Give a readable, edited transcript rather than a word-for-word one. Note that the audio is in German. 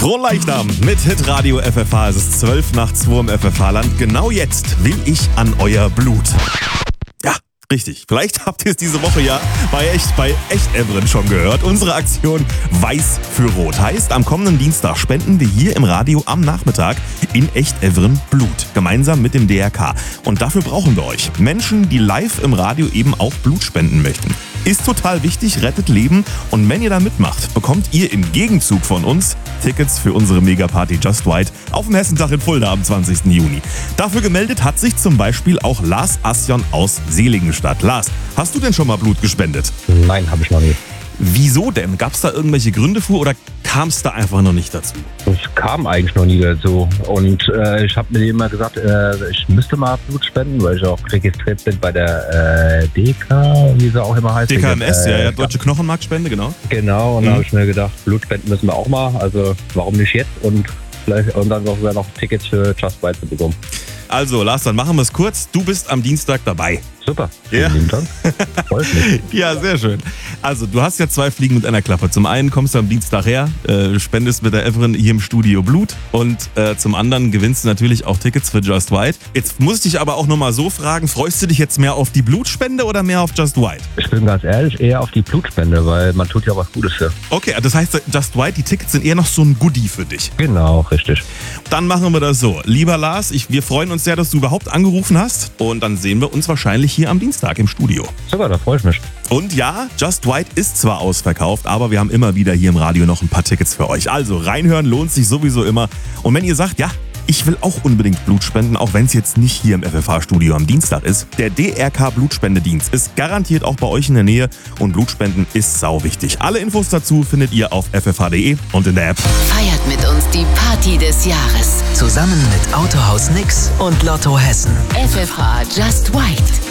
Frohen Leichnam mit Hitradio FFH. Es ist 2:12 im FFH-Land. Genau jetzt will ich an euer Blut. Ja, richtig. Vielleicht habt ihr es diese Woche ja bei Echt Evren schon gehört. Unsere Aktion Weiß für Rot heißt, am kommenden Dienstag spenden wir hier im Radio am Nachmittag in Echt Evren Blut. Gemeinsam mit dem DRK. Und dafür brauchen wir euch. Menschen, die live im Radio eben auch Blut spenden möchten. Ist total wichtig, rettet Leben. Und wenn ihr da mitmacht, bekommt ihr im Gegenzug von uns Tickets für unsere Megaparty Just White auf dem Hessentag in Fulda am 20. Juni. Dafür gemeldet hat sich zum Beispiel auch Lars Asjon aus Seligenstadt. Lars, hast du denn schon mal Blut gespendet? Nein, habe ich noch nie. Wieso denn? Gab es da irgendwelche Gründe für oder kam es da einfach noch nicht dazu? Es kam eigentlich noch nie dazu. Und ich habe mir immer gesagt, ich müsste mal Blut spenden, weil ich auch registriert bin bei der DK, wie sie auch immer heißt. DKMS, ja, Deutsche Knochenmarkspende, genau. Genau, und da habe ich mir gedacht, Blut spenden müssen wir auch mal. Also warum nicht jetzt? Und dann sogar noch Tickets für Just White zu bekommen. Also Lars, dann machen wir es kurz. Du bist am Dienstag dabei. Super, Ja. vielen lieben Dank. Freut mich. Ja, sehr schön. Also, du hast ja 2 Fliegen mit einer Klappe. Zum einen kommst du am Dienstag her, spendest mit der Evren hier im Studio Blut und zum anderen gewinnst du natürlich auch Tickets für Just White. Jetzt muss ich dich aber auch nochmal so fragen, freust du dich jetzt mehr auf die Blutspende oder mehr auf Just White? Ich bin ganz ehrlich, eher auf die Blutspende, weil man tut ja was Gutes für. Okay, das heißt, Just White, die Tickets sind eher noch so ein Goodie für dich. Genau, richtig. Dann machen wir das so. Lieber Lars, wir freuen uns sehr, dass du überhaupt angerufen hast und dann sehen wir uns wahrscheinlich hier am Dienstag im Studio. Super, da freue ich mich. Und ja, Just White ist zwar ausverkauft, aber wir haben immer wieder hier im Radio noch ein paar Tickets für euch. Also reinhören lohnt sich sowieso immer. Und wenn ihr sagt, ja, ich will auch unbedingt Blut spenden, auch wenn es jetzt nicht hier im FFH-Studio am Dienstag ist, der DRK-Blutspendedienst ist garantiert auch bei euch in der Nähe und Blutspenden ist sau wichtig. Alle Infos dazu findet ihr auf ffh.de und in der App. Feiert mit uns die Party des Jahres. Zusammen mit Autohaus Nix und Lotto Hessen. FFH Just White.